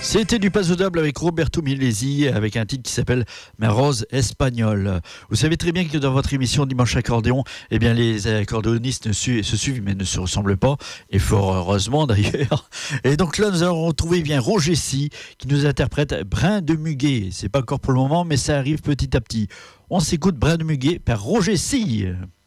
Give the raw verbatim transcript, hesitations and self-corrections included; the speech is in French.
C'était du Paso Doble avec Roberto Milesi avec un titre qui s'appelle Ma Rose Espagnole. Vous savez très bien que dans votre émission Dimanche Accordéon, eh bien les accordéonistes se suivent mais ne se ressemblent pas, et fort heureusement d'ailleurs. Et donc là nous allons retrouver bien Roger Sy qui nous interprète Brin de Muguet. C'est pas encore pour le moment mais ça arrive petit à petit. On s'écoute Brin de Muguet par Roger Sy.